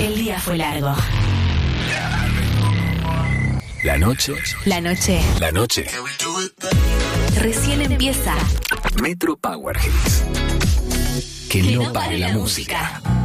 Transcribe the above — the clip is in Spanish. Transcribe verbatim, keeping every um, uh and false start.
El día fue largo. La noche. La noche. La noche. Recién empieza. Metro Power Hits. Que, que no pare la música. música.